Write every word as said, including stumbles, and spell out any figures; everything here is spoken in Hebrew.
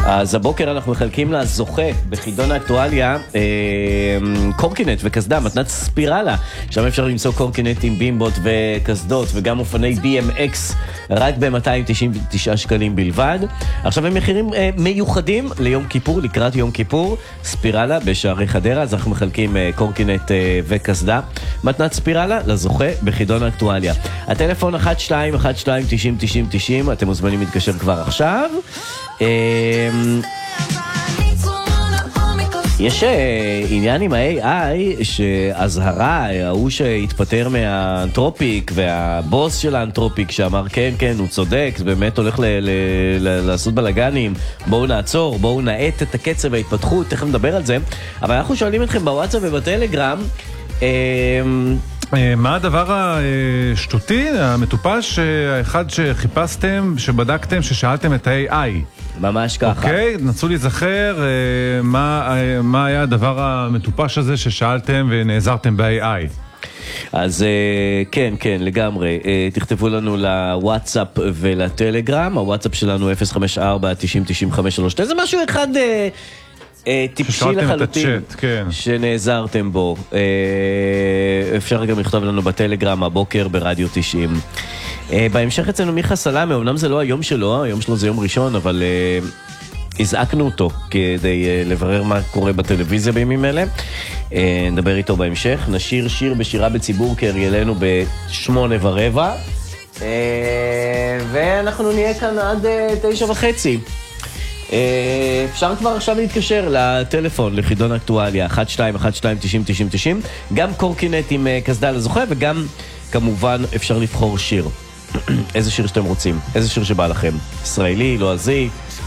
אז הבוקר אנחנו מחלקים לזוכה בחידון האקטואליה אה, קורקינט וקסדה, מתנת ספירלה, שם אפשר למצוא קורקינט עם בימבות וקסדות וגם אופני בי אם אקס רק ב-מאתיים תשעים ותשעה שקלים בלבד. עכשיו הם מחירים אה, מיוחדים ליום כיפור, לקראת יום כיפור, ספירלה בשערי חדרה, אז אנחנו מחלקים אה, קורקינט אה, וקסדה, מתנת ספירלה לזוכה בחידון האקטואליה. הטלפון אחת שתיים אחת שתיים תשעים תשעים תשעים, אתם מוזמנים להתקשר כבר עכשיו. יש עניין עם ה-איי איי שהזהרה, ההוא שהתפטר מהאנתרופיק והבוס של האנתרופיק שאמר כן כן הוא צודק, זה באמת הולך ל- ל- ל- לעשות בלגנים, בואו נעצור, בואו נעט את הקצב וההתפתחות, תכף נדבר על זה. אבל אנחנו שואלים אתכם בוואטסאפ ובטלגרם, מה הדבר השטותי, המטופש, האחד שחיפשתם, שבדקתם, ששאלתם את ה-איי איי? ממש ככה. אוקיי, נסו להיזכר מה, מה היה הדבר המטופש הזה ששאלתם ונעזרתם ב-איי איי. אז כן, כן, לגמרי. תכתבו לנו לוואטסאפ ולטלגרם. הוואטסאפ שלנו אפס חמש ארבע תשעים תשעים חמש שלוש. זה משהו אחד טיפשי לחלוטין כן. שנעזרתם בו. אפשר גם לכתוב לנו בטלגרם הבוקר ברדיו תשעים. בהמשך אצלנו מיכה סלאמה, אמנם זה לא היום שלו, היום שלו זה יום ראשון, אבל הזעקנו אותו כדי לברר מה קורה בטלוויזיה בימים אלה. נדבר איתו בהמשך. נשיר שיר בשירה בציבור כהרגלנו בשמונה ורבע, ואנחנו נהיה כאן עד תשע וחצי. אפשר כבר עכשיו להתקשר לטלפון לחידון אקטואליה אחת שתיים אחת שתיים תשעים תשעים תשעים, גם קורקינט עם קסדה לזוכה, וגם כמובן אפשר לבחור שיר. איזה שיר שאתם רוצים, איזה שיר שבא לכם, ישראלי, לועזי,